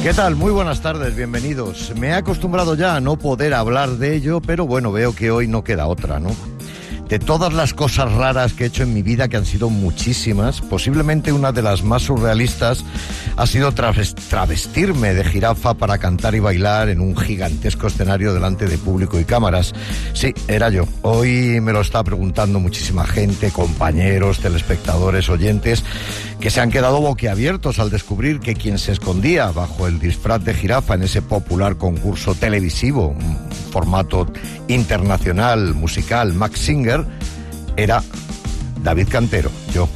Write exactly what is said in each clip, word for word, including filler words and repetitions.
¿Qué tal? Muy buenas tardes, bienvenidos. Me he acostumbrado ya a no poder hablar de ello, pero bueno, veo que hoy no queda otra, ¿no? De todas las cosas raras que he hecho en mi vida, que han sido muchísimas, posiblemente una de las más surrealistas ha sido travestirme de jirafa para cantar y bailar en un gigantesco escenario delante de público y cámaras. Sí, era yo. Hoy me lo está preguntando muchísima gente, compañeros, telespectadores, oyentes, que se han quedado boquiabiertos al descubrir que quien se escondía bajo el disfraz de jirafa en ese popular concurso televisivo, un formato internacional, musical, Max Singer, era David Cantero, yo.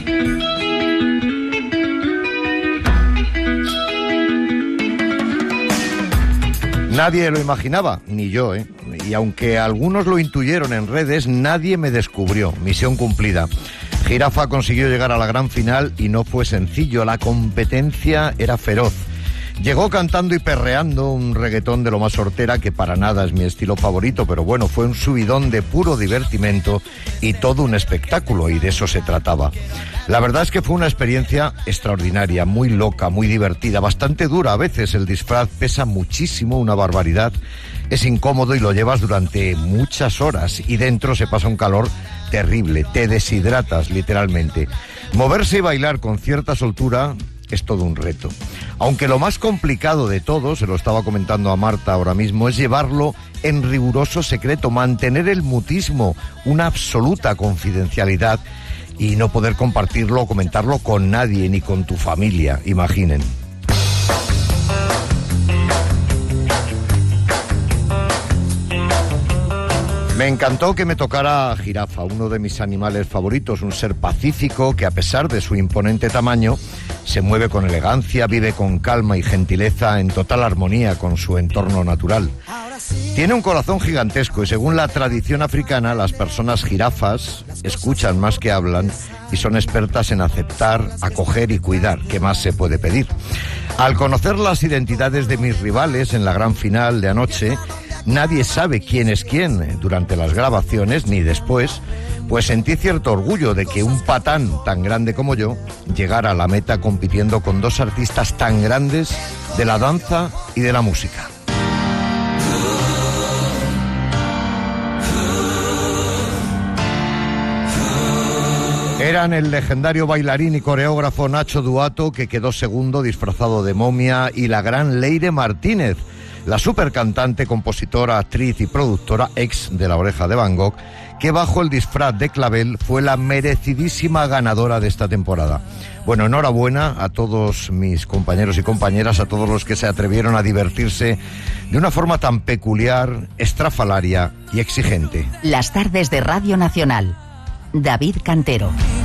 Nadie lo imaginaba, ni yo, ¿eh? Y aunque algunos lo intuyeron en redes, nadie me descubrió. Misión cumplida. Jirafa consiguió llegar a la gran final y no fue sencillo. La competencia era feroz. Llegó cantando y perreando un reggaetón de lo más hortera, que para nada es mi estilo favorito, pero bueno, fue un subidón de puro divertimento y todo un espectáculo, y de eso se trataba. La verdad es que fue una experiencia extraordinaria, muy loca, muy divertida, bastante dura a veces. El disfraz pesa muchísimo, una barbaridad, es incómodo y lo llevas durante muchas horas, y dentro se pasa un calor terrible, te deshidratas literalmente. Moverse y bailar con cierta soltura es todo un reto. Aunque lo más complicado de todo, se lo estaba comentando a Marta ahora mismo, es llevarlo en riguroso secreto, mantener el mutismo, una absoluta confidencialidad, y no poder compartirlo o comentarlo con nadie, ni con tu familia, imaginen. Me encantó que me tocara jirafa, uno de mis animales favoritos, un ser pacífico que, a pesar de su imponente tamaño, se mueve con elegancia, vive con calma y gentileza, en total armonía con su entorno natural. Tiene un corazón gigantesco y, según la tradición africana, las personas jirafas escuchan más que hablan y son expertas en aceptar, acoger y cuidar. ¿Qué más se puede pedir? Al conocer las identidades de mis rivales en la gran final de anoche, nadie sabe quién es quién durante las grabaciones ni después, pues sentí cierto orgullo de que un patán tan grande como yo llegara a la meta compitiendo con dos artistas tan grandes de la danza y de la música. Eran el legendario bailarín y coreógrafo Nacho Duato, que quedó segundo disfrazado de momia, y la gran Leire Martínez, la supercantante, compositora, actriz y productora, ex de La Oreja de Van Gogh, que bajo el disfraz de clavel fue la merecidísima ganadora de esta temporada. Bueno, enhorabuena a todos mis compañeros y compañeras, a todos los que se atrevieron a divertirse de una forma tan peculiar, estrafalaria y exigente. Las tardes de Radio Nacional. David Cantero.